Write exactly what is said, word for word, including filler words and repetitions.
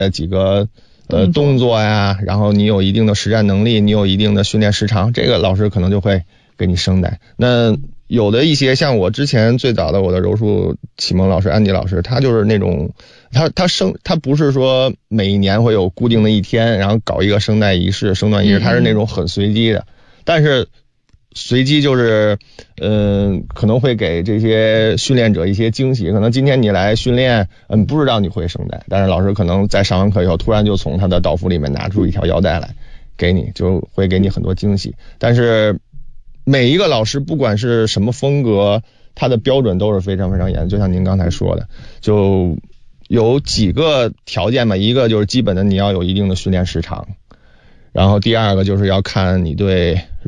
呃几个呃动作呀，然后你有一定的实战能力，你有一定的训练时长，这个老师可能就会给你声带。那有的一些像我之前最早的我的柔术启蒙老师安迪老师，他就是那种他他声他不是说每一年会有固定的一天，然后搞一个声带仪式、声段仪式，他是那种很随机的，但是随机就是嗯、呃、可能会给这些训练者一些惊喜，可能今天你来训练，嗯不知道你会声带，但是老师可能在上完课以后突然就从他的道服里面拿出一条腰带来给你，就会给你很多惊喜。但是每一个老师不管是什么风格，他的标准都是非常非常严，就像您刚才说的，就有几个条件吧，一个就是基本的你要有一定的训练时长，然后第二个就是要看你对